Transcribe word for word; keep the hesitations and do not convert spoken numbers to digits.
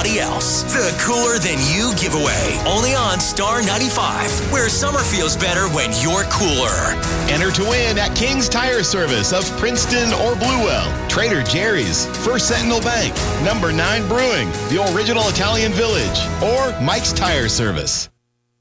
anybody else. The Cooler Than You giveaway. Only on Star ninety-five, where summer feels better when you're cooler. Enter to win at King's Tire Service of Princeton or Bluewell, Trader Jerry's, First Sentinel Bank, Number nine Brewing, The Original Italian Village, or Mike's Tire Service.